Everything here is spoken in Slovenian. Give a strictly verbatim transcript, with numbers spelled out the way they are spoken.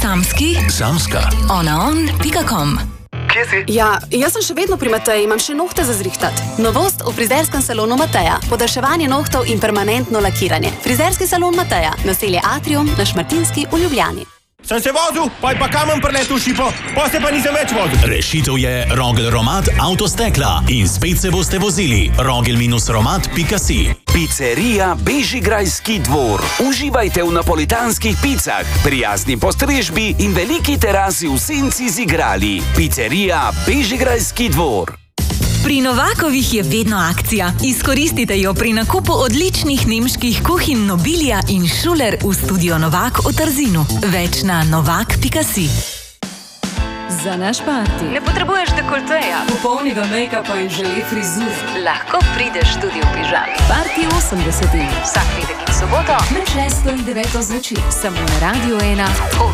Samski, Samska, onaon pika com. Kje si? Ja, jaz sem še vedno pri Mateji, imam še nohte za zrihtat. Novost v frizerskem salonu Mateja. Podaljševanje nohtov in permanentno lakiranje. Frizerski salon Mateja, naselje Atrium na Šmartinski v Ljubljani. Sem se vozil, pa je pa kamen preletel šipo, pa se pa nisem več vozil. Rešitev je Rogel Romat Avtostekla in spet se boste vozili. rogel romat pika si. Pizzerija Bežigrajski dvor. Uživajte v napolitanskih picah, prijazni postrežbi in veliki terasi v senci z igrali. Pizzerija Bežigrajski dvor. Pri Novakovih je vedno akcija. Izkoristite jo pri nakupu odličnih nemških kuhinj Nobilia in Schuler v studio Novak v Trzinu. Več na novak pika si. Za naš party ne potrebuješ dekolteja, popolnega make-upa in želi frizur. Lahko prideš tudi v pižami. Party osemdesetih. Vsak petek in soboto med šesto in deveto zvečer. Samo na Radio ena.